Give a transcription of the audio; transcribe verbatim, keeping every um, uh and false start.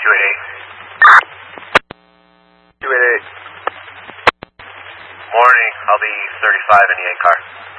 two eight eight. two eight eight. Morning, I'll be thirty-five in the eight car.